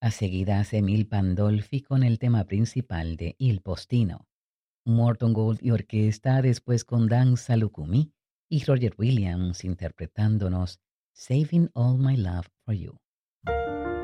A seguida hace Emil Pandolfi con el tema principal de Il Postino. Morton Gold y orquesta después con Dan Salukumi y Roger Williams interpretándonos Saving All My Love for You.